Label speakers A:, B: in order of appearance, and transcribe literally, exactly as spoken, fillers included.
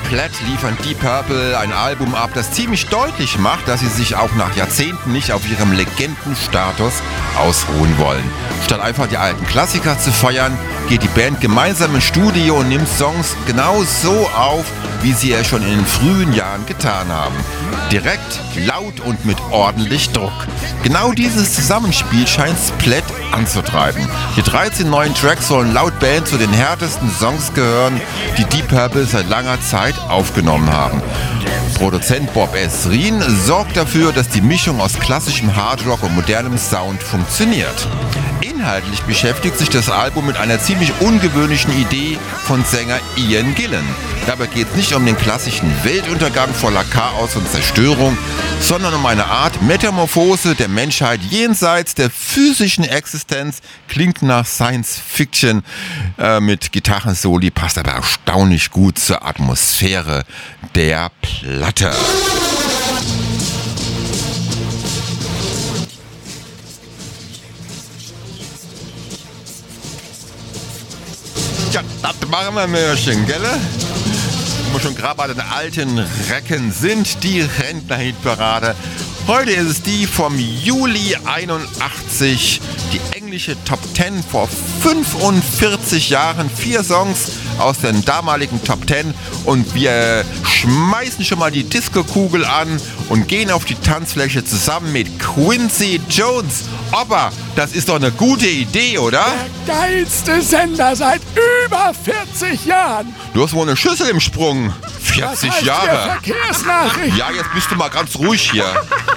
A: Platt liefern Deep Purple ein Album ab, das ziemlich deutlich macht, dass sie sich auch nach Jahrzehnten nicht auf ihrem Legendenstatus ausruhen wollen. Statt einfach die alten Klassiker zu feiern, geht die Band gemeinsam ins Studio und nimmt Songs genau so auf, wie sie es schon in den frühen Jahren getan haben. Direkt, laut und mit ordentlich Druck. Genau dieses Zusammenspiel scheint Splat anzutreiben. Die dreizehn neuen Tracks sollen laut Band zu den härtesten Songs gehören, die Deep Purple seit langer Zeit aufgenommen haben. Produzent Bob Ezrin sorgt dafür, dass die Mischung aus klassischem Hardrock und modernem Sound funktioniert. Inhaltlich beschäftigt sich das Album mit einer ziemlich ungewöhnlichen Idee von Sänger Ian Gillan. Dabei geht es nicht um den klassischen Weltuntergang voller Chaos und Zerstörung, sondern um eine Art Metamorphose der Menschheit jenseits der physischen Existenz. Klingt nach Science Fiction äh, mit Gitarrensoli, passt aber erstaunlich gut zur Atmosphäre der Platte. Ja, das machen wir, Mörchen, gell? Wo wir schon gerade bei den alten Recken sind, die Rentner-Hitparade. Heute ist es die vom Juli einundachtzig, die englische Top zehn vor fünfundvierzig Jahren. Vier Songs aus den damaligen Top zehn und wir schmeißen schon mal die Disco-Kugel an und gehen auf die Tanzfläche zusammen mit Quincy Jones. Opa, das ist doch eine gute Idee, oder?
B: Der geilste Sender seit über vierzig Jahren.
A: Du hast wohl eine Schüssel im Sprung. vierzig
B: Was heißt
A: Jahre.
B: hier Verkehrsnachricht?
A: Ja, jetzt bist du mal ganz ruhig hier.